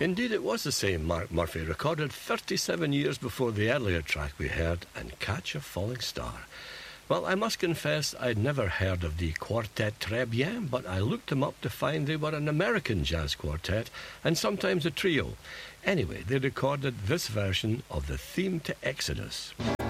Indeed, it was the same Mark Murphy, recorded 37 years before the earlier track we heard, And Catch a Falling Star. Well, I must confess I'd never heard of the Quartet Très Bien, but I looked them up to find they were an American jazz quartet and sometimes a trio. Anyway, they recorded this version of the theme to Exodus.